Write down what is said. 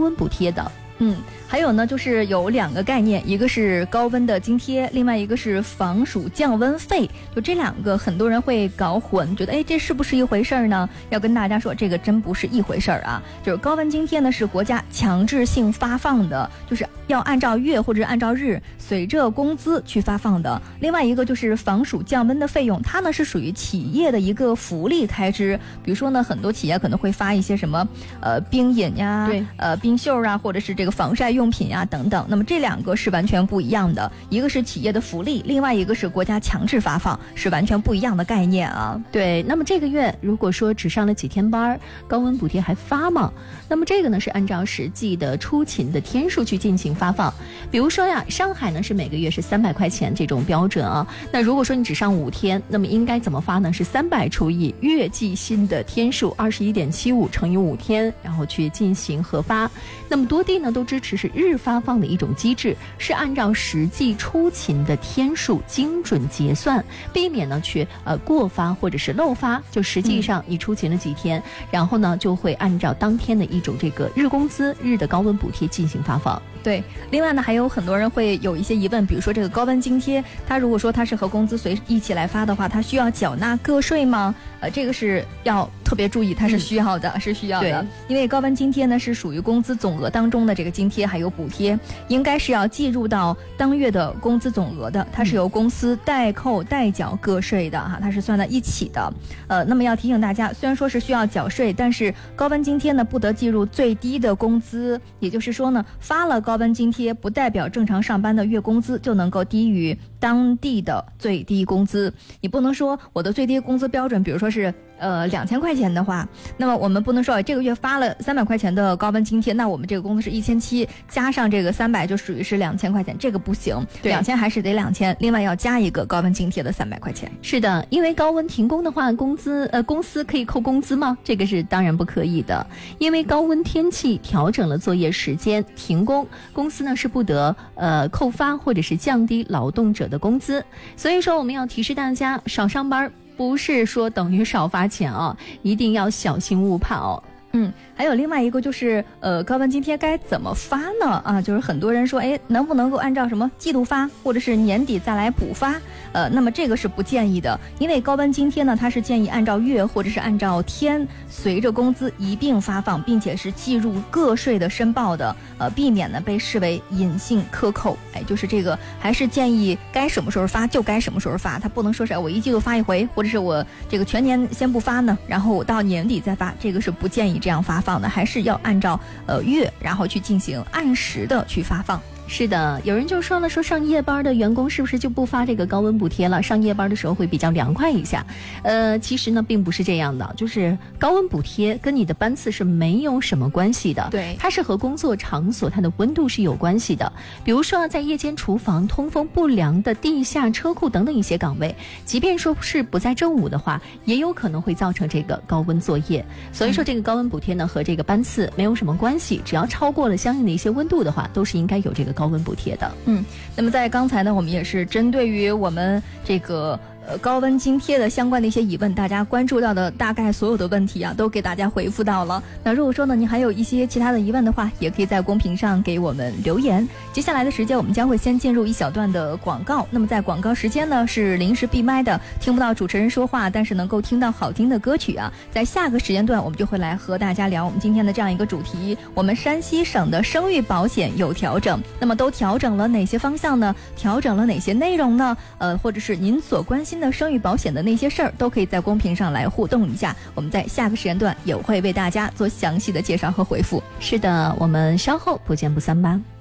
温补贴的。 还有呢，就是有2个概念，一个是高温的津贴，另外一个是防暑降温费。就这2个，很多人会搞混，觉得这是不是一回事儿呢？要跟大家说，这个真不是一回事儿啊。就是高温津贴呢，是国家强制性发放的，就是要按照月或者按照日随着工资去发放的。另外一个就是防暑降温的费用，它呢是属于企业的一个福利开支。比如说呢，很多企业可能会发一些什么冰饮呀、冰袖啊，或者是这个防晒用品啊等等。那么这2个是完全不一样的，一个是企业的福利，另外一个是国家强制发放，是完全不一样的概念啊。 对，那么这个月如果说只上了几天班，高温补贴还发吗？那么这个呢是按照实际的出勤的天数去进行发放。比如说呀，上海呢是每个月是300块钱这种标准啊。那如果说你只上5天，那么应该怎么发呢？是300除以月计薪的天数21.75乘以5天，然后去进行核发。那么多地呢都支持是日发放的一种机制，是按照实际出勤的天数精准结算，避免呢去过发或者是漏发。就实际上你出勤了几天，然后呢就会按照当天的一种这个日工资、日的高温补贴进行发放。 对，另外呢还有很多人会有一些疑问，比如说这个高温津贴，它如果说它是和工资一起来发的话，它需要缴纳个税吗？这个是要特别注意，它是需要的，是需要的。因为高温津贴呢是属于工资总额当中的这个津贴还有补贴，应该是要计入到当月的工资总额的，它是由公司代扣代缴个税的哈，它是算在一起的。那么要提醒大家，虽然说是需要缴税，但是高温津贴呢不得计入最低的工资，也就是说呢，发了高温津贴不代表正常上班的月工资就能够低于当地的最低工资。你不能说我的最低工资标准，比如说是2000块钱的话，那么我们不能说这个月发了300块钱的高温津贴，那我们这个工资是1700，加上这个300就属于是2000块钱，这个不行，2000还是得2000，另外要加一个高温津贴的300块钱。 是的，因为高温停工的话，公司可以扣工资吗？这个是当然不可以的，因为高温天气调整了作业时间，停工，公司呢是不得扣发或者是降低劳动者的工资。所以说我们要提示大家，少上班不是说等于少发钱啊，一定要小心误判。 还有另外一个就是高温津贴该怎么发呢？啊，就是很多人说，能不能够按照什么季度发，或者是年底再来补发？那么这个是不建议的，因为高温津贴呢，它是建议按照月或者是按照天随着工资一并发放，并且是计入个税的申报的，避免呢被视为隐性克扣。就是这个还是建议该什么时候发就该什么时候发，它不能说是我1季度发一回，或者是我这个全年先不发呢，然后我到年底再发，这个是不建议这样发放的，还是要按照月，然后去进行按时的去发放。 是的，有人就说了，说上夜班的员工是不是就不发这个高温补贴了？上夜班的时候会比较凉快一下。其实呢并不是这样的，就是高温补贴跟你的班次是没有什么关系的。 对， 它是和工作场所它的温度是有关系的。比如说在夜间厨房、通风不良的地下车库等等一些岗位，即便说是不在正午的话，也有可能会造成这个高温作业。所以说这个高温补贴呢和这个班次没有什么关系，只要超过了相应的一些温度的话，都是应该有这个高温补贴的。 那么在刚才呢，我们也是针对于我们这个高温津贴的相关的一些疑问，大家关注到的大概所有的问题啊，都给大家回复到了。那如果说呢，您还有一些其他的疑问的话，也可以在公屏上给我们留言。接下来的时间，我们将会先进入一小段的广告。那么在广告时间呢，是临时闭麦的，听不到主持人说话，但是能够听到好听的歌曲啊。在下个时间段，我们就会来和大家聊我们今天的这样一个主题：我们山西省的生育保险有调整，那么都调整了哪些方向呢？调整了哪些内容呢？或者是您所关心的生育保险的那些事儿，都可以在公屏上来互动一下。我们在下个时间段也会为大家做详细的介绍和回复。 是的，我们稍后不见不散吧。